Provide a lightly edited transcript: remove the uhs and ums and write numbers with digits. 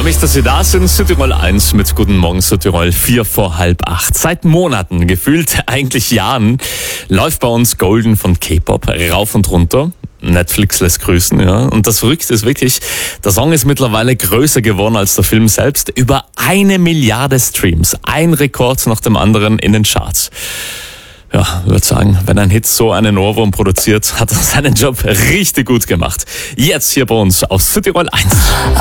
Freue mich, dass Sie da sind. Südtirol 1 mit Guten Morgen Südtirol, 7:45. Seit Monaten, gefühlt eigentlich Jahren, läuft bei uns Golden von K-Pop rauf und runter. Netflix lässt grüßen, ja. Und das Verrückte ist wirklich, der Song ist mittlerweile größer geworden als der Film selbst. Über 1 Milliarde Streams. Ein Rekord nach dem anderen in den Charts. Ja, ich würde sagen, wenn ein Hit so einen Ohrwurm produziert, hat er seinen Job richtig gut gemacht. Jetzt hier bei uns auf Südtirol 1.